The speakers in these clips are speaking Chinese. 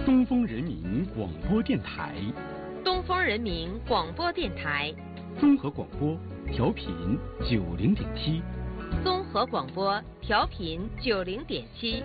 东风人民广播电台， 东风人民广播电台， 综合广播，调频90.7， 综合广播，调频90.7。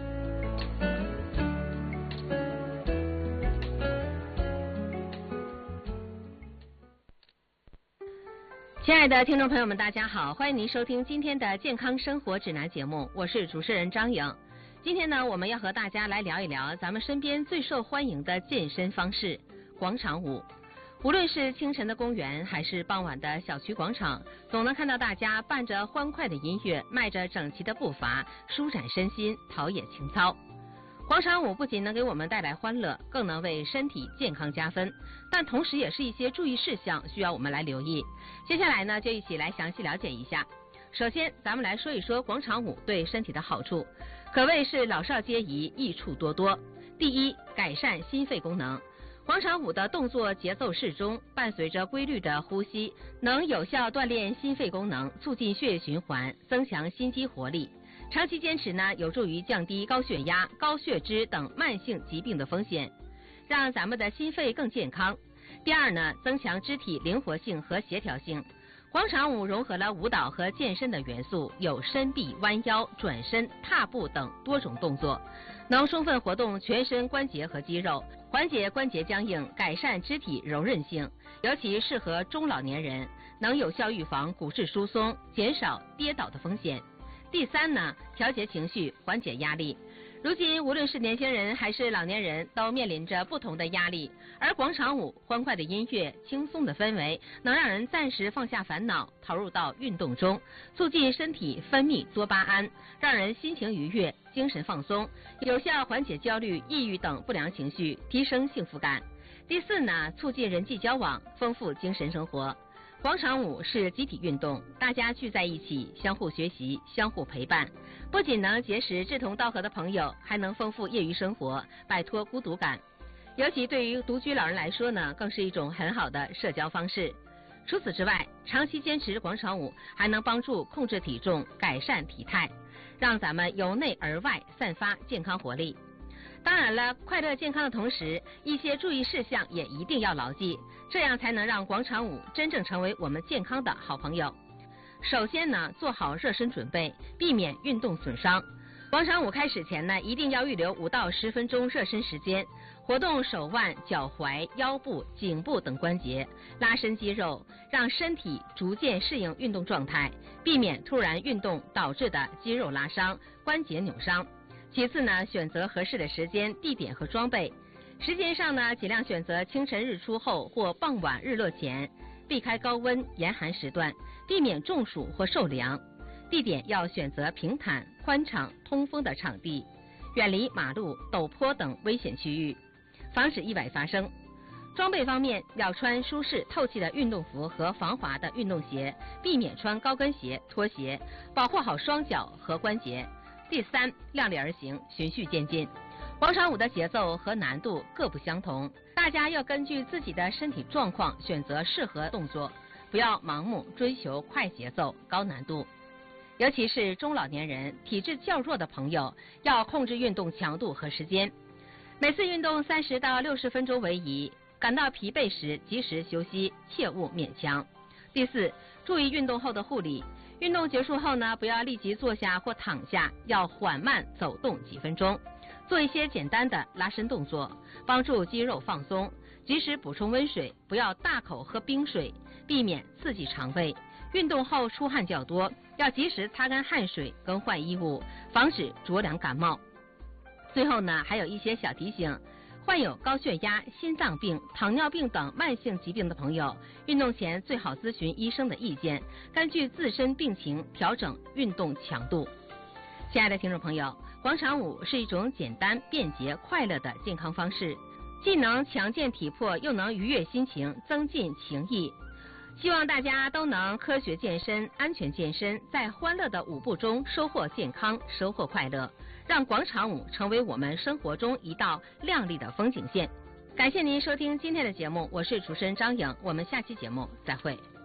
亲爱的听众朋友们，大家好，欢迎您收听今天的健康生活指南节目，我是主持人张颖。今天呢，我们要和大家来聊一聊咱们身边最受欢迎的健身方式——广场舞。无论是清晨的公园，还是傍晚的小区广场，总能看到大家伴着欢快的音乐，迈着整齐的步伐，舒展身心，陶冶情操。广场舞不仅能给我们带来欢乐，更能为身体健康加分，但同时也是一些注意事项需要我们来留意。接下来呢，就一起来详细了解一下。首先，咱们来说一说广场舞对身体的好处，可谓是老少皆宜，益处多多。第一，改善心肺功能。广场舞的动作节奏适中，伴随着规律的呼吸，能有效锻炼心肺功能，促进血液循环，增强心肌活力。长期坚持呢，有助于降低高血压、高血脂等慢性疾病的风险，让咱们的心肺更健康。第二呢，增强肢体灵活性和协调性。广场舞融合了舞蹈和健身的元素，有伸臂、弯腰、转身、踏步等多种动作，能充分活动全身关节和肌肉，缓解关节僵硬，改善肢体柔韧性，尤其适合中老年人，能有效预防骨质疏松，减少跌倒的风险。第三呢，调节情绪，缓解压力。如今无论是年轻人还是老年人，都面临着不同的压力，而广场舞欢快的音乐、轻松的氛围，能让人暂时放下烦恼，投入到运动中，促进身体分泌多巴胺，让人心情愉悦，精神放松，有效缓解焦虑、抑郁等不良情绪，提升幸福感。第四呢，促进人际交往，丰富精神生活。广场舞是集体运动，大家聚在一起，相互学习，相互陪伴，不仅能结识志同道合的朋友，还能丰富业余生活，摆脱孤独感。尤其对于独居老人来说呢，更是一种很好的社交方式。除此之外，长期坚持广场舞还能帮助控制体重，改善体态，让咱们由内而外散发健康活力。当然了，快乐健康的同时，一些注意事项也一定要牢记，这样才能让广场舞真正成为我们健康的好朋友。首先呢，做好热身准备，避免运动损伤。广场舞开始前呢，一定要预留5到10分钟热身时间，活动手腕、脚踝、腰部、颈部等关节，拉伸肌肉，让身体逐渐适应运动状态，避免突然运动导致的肌肉拉伤、关节扭伤。其次呢，选择合适的时间、地点和装备。时间上呢，尽量选择清晨日出后或傍晚日落前，避开高温严寒时段，避免中暑或受凉。地点要选择平坦、宽敞、通风的场地，远离马路、陡坡等危险区域，防止意外发生。装备方面，要穿舒适透气的运动服和防滑的运动鞋，避免穿高跟鞋、拖鞋，保护好双脚和关节。第三，量力而行，循序渐进。广场舞的节奏和难度各不相同，大家要根据自己的身体状况选择适合动作，不要盲目追求快节奏、高难度。尤其是中老年人、体质较弱的朋友，要控制运动强度和时间，每次运动30到60分钟为宜，感到疲惫时及时休息，切勿勉强。第四，注意运动后的护理。运动结束后呢，不要立即坐下或躺下，要缓慢走动几分钟，做一些简单的拉伸动作，帮助肌肉放松。及时补充温水，不要大口喝冰水，避免刺激肠胃。运动后出汗较多，要及时擦干汗水，更换衣物，防止着凉感冒。最后呢，还有一些小提醒。患有高血压、心脏病、糖尿病等慢性疾病的朋友，运动前最好咨询医生的意见，根据自身病情调整运动强度。亲爱的听众朋友，广场舞是一种简单、便捷、快乐的健康方式，既能强健体魄，又能愉悦心情，增进情谊。希望大家都能科学健身、安全健身，在欢乐的舞步中收获健康，收获快乐，让广场舞成为我们生活中一道亮丽的风景线。感谢您收听今天的节目，我是主持人张颖，我们下期节目再会。